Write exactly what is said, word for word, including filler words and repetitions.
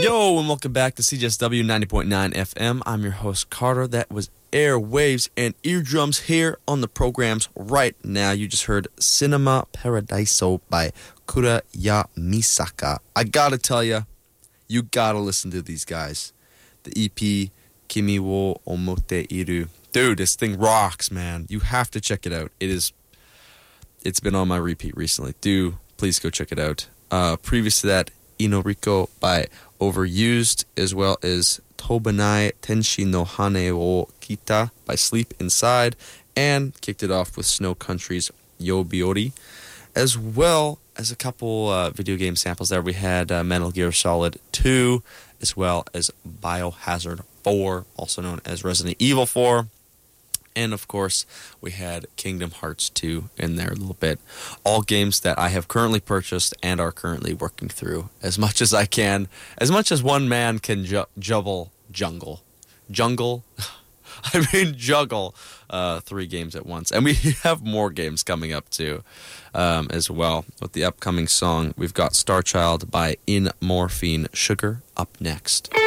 Yo, and welcome back to C J S W ninety point nine F M. I'm your host, Carter. That was Airwaves and Eardrums here on the programs right now. You just heard Cinema Paradiso by Kuraya Misaka. I gotta tell you, you gotta listen to these guys. The E P, Kimi wo Omote Iru. Dude, this thing rocks, man. You have to check it out. It is, it's been on my repeat recently. Do please go check it out. Uh, previous to that, Inoriko by Overused, as well as Tobanai Tenshi no Hane wo Kita by Sleep Inside, and kicked it off with Snow Country's Yobiori, as well as a couple uh, video game samples there. We had uh, Metal Gear Solid two, as well as Biohazard four, also known as Resident Evil four. And, of course, we had Kingdom Hearts two in there a little bit. All games that I have currently purchased and are currently working through as much as I can. As much as one man can ju- juggle, jungle. Jungle? I mean juggle uh, three games at once. And we have more games coming up, too, um, as well. With the upcoming song, we've got Star Child by In Morphine Sugar up next.